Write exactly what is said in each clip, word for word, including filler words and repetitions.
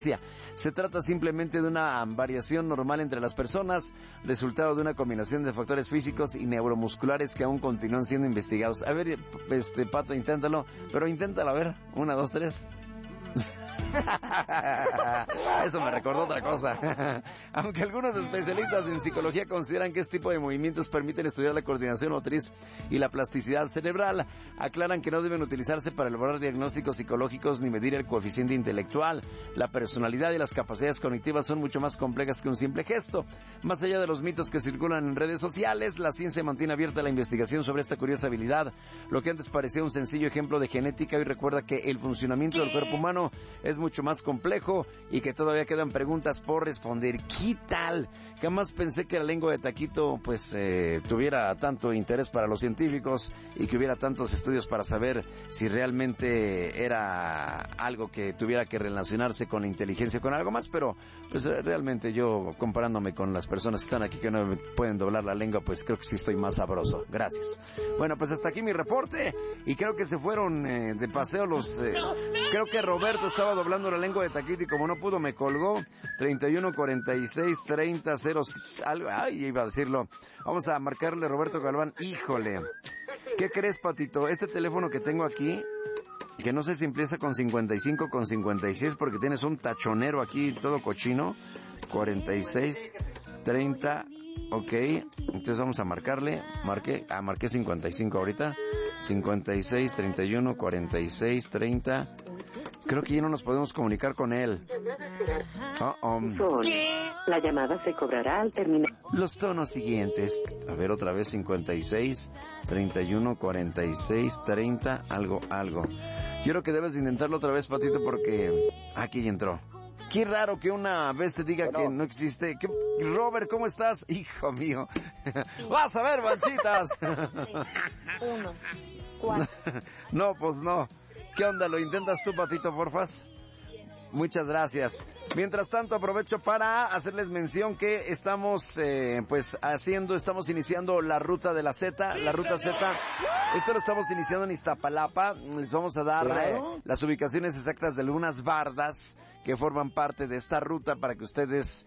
Se trata simplemente de una variación normal entre las personas, resultado de una combinación de factores físicos y neuromusculares que aún continúan siendo investigados. A ver, este Pato, inténtalo, pero inténtalo, a ver, una, dos, tres. Eso me recordó otra cosa. Aunque algunos especialistas en psicología consideran que este tipo de movimientos permiten estudiar la coordinación motriz y la plasticidad cerebral, aclaran que no deben utilizarse para elaborar diagnósticos psicológicos ni medir el coeficiente intelectual. La personalidad y las capacidades cognitivas son mucho más complejas que un simple gesto. Más allá de los mitos que circulan en redes sociales, la ciencia mantiene abierta la investigación sobre esta curiosa habilidad. Lo que antes parecía un sencillo ejemplo de genética hoy recuerda que el funcionamiento del cuerpo humano es mucho más complejo y que todavía quedan preguntas por responder. ¿Qué tal? Jamás pensé que la lengua de taquito pues eh, tuviera tanto interés para los científicos y que hubiera tantos estudios para saber si realmente era algo que tuviera que relacionarse con la inteligencia o con algo más, pero pues realmente yo, comparándome con las personas que están aquí que no me pueden doblar la lengua, pues creo que sí estoy más sabroso. Gracias. Bueno, pues hasta aquí mi reporte y creo que se fueron eh, de paseo los... Eh, creo que Roberto estaba doblando la lengua de taquito y como no pudo me colgó. Treinta y uno cuarenta y seis treinta cero algo, ay, iba a decirlo. Vamos a marcarle a Roberto Galván. Híjole, ¿qué crees, Patito? Este teléfono que tengo aquí, que no sé si empieza con cincuenta y cinco, con cincuenta y seis, porque tienes un tachonero aquí todo cochino. Cuarenta y seis treinta, ok, entonces vamos a marcarle. Marqué, ah, marqué cincuenta y cinco ahorita. Cincuenta y seis treinta y uno cuarenta y seis treinta. Creo que ya no nos podemos comunicar con él. Oh, um. La llamada se cobrará al terminar. Los tonos siguientes. A ver, otra vez cincuenta y seis treinta y uno cuarenta y seis treinta, algo, algo. Yo creo que debes intentarlo otra vez, Patito, porque aquí ya entró. Qué raro que una vez te diga bueno. que no existe. ¿Qué? Robert, ¿cómo estás? Hijo mío. Vas a ver, manchitas. Uno, cuatro. No, pues no. ¿Qué onda? ¿Lo intentas tú, Patito, porfas? Muchas gracias. Mientras tanto, aprovecho para hacerles mención que estamos, eh, pues, haciendo, estamos iniciando la ruta de la Z, la ruta Z. Esto lo estamos iniciando en Iztapalapa. Les vamos a dar ¿Claro? eh, las ubicaciones exactas de algunas bardas que forman parte de esta ruta para que ustedes,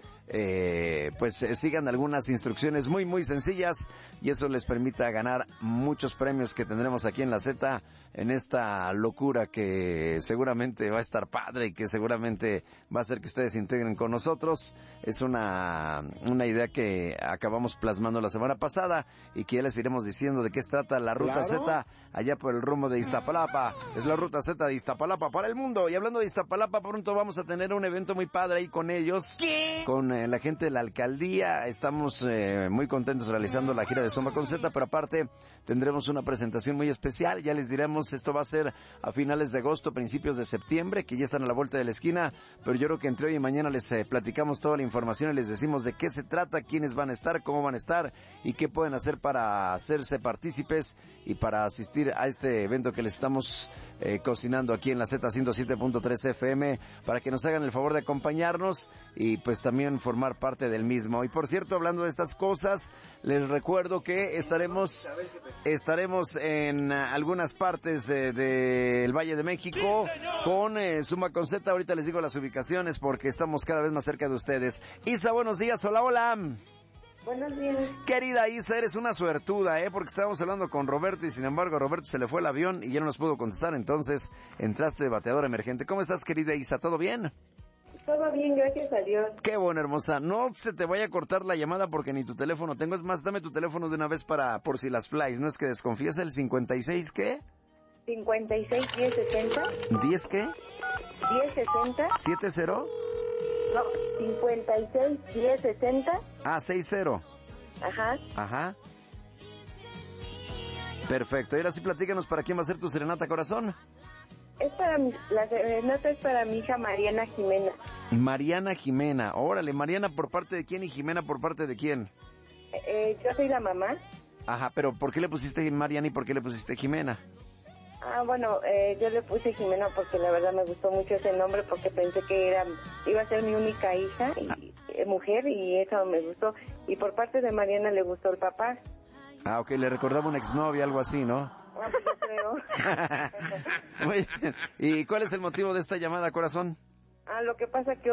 eh, pues, eh, sigan algunas instrucciones muy, muy sencillas y eso les permita ganar muchos premios que tendremos aquí en la Z en esta locura que seguramente va a estar padre y que seguramente va a hacer que ustedes se integren con nosotros. Es una, una idea que acabamos plasmando la semana pasada y que ya les iremos diciendo de qué se trata la ruta ¿Claro? Z allá por el rumbo de Iztapalapa. Es la ruta Z de Iztapalapa para el mundo. Y hablando de Iztapalapa, pronto vamos a tener un evento muy padre ahí con ellos, ¿Qué? con eh, la gente de la alcaldía. Estamos eh, muy contentos realizando la gira de Zumba con Z, pero aparte tendremos una presentación muy especial. Ya les diremos, esto va a ser a finales de agosto, principios de septiembre, que ya están a la vuelta de la esquina, pero yo creo que entre hoy y mañana les eh, platicamos toda la información y les decimos de qué se trata, quiénes van a estar, cómo van a estar y qué pueden hacer para hacerse partícipes y para asistir a este evento que les estamos eh, cocinando aquí en la Z ciento siete punto tres F M, para que nos hagan el favor de acompañarnos y pues también formar parte del mismo. Y por cierto, hablando de estas cosas, les recuerdo que estaremos estaremos en uh, algunas partes eh, del Valle de México con eh, Zumba con Z. Ahorita les digo las ubicaciones porque estamos cada vez más cerca de ustedes. Isa, buenos días. Hola, hola. Buenos días. Querida Isa, eres una suertuda, ¿eh? Porque estábamos hablando con Roberto y sin embargo a Roberto se le fue el avión y ya no nos pudo contestar, entonces entraste de bateador emergente. ¿Cómo estás, querida Isa? ¿Todo bien? Todo bien, gracias a Dios. Qué bueno, hermosa. No se te vaya a cortar la llamada porque ni tu teléfono tengo. Es más, dame tu teléfono de una vez para, por si las flies. ¿No es que desconfíes? ¿El cincuenta y seis qué? cincuenta y seis diez sesenta. ¿diez qué? diez sesenta. ¿siete cero? No, cincuenta y seis diez sesenta. Ah, seis cero. Ajá. Ajá. Perfecto. Y ahora sí platícanos para quién va a ser tu serenata, corazón. Es para mi, la serenata es para mi hija Mariana Jimena. Mariana Jimena. Órale, Mariana por parte de quién y Jimena por parte de quién. Eh, yo soy la mamá. Ajá, pero ¿por qué le pusiste Mariana y por qué le pusiste Jimena? Ah, bueno, eh, yo le puse Jimena porque la verdad me gustó mucho ese nombre porque pensé que era iba a ser mi única hija y ah. eh, mujer y eso me gustó. Y por parte de Mariana le gustó el papá. Ah, ok, le recordaba una exnovia, algo así, ¿no? Ah, pues yo creo. Muy bien. ¿Y cuál es el motivo de esta llamada, corazón? Ah, lo que pasa que